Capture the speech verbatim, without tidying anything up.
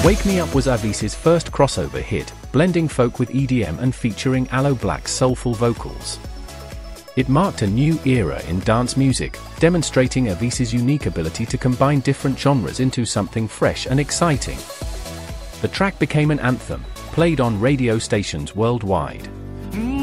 Wake Me Up was Avis's first crossover hit, blending folk with E D M and featuring Aloe Black's soulful vocals. It marked a new era in dance music, demonstrating Avis's unique ability to combine different genres into something fresh and exciting. The track became an anthem, played on radio stations worldwide.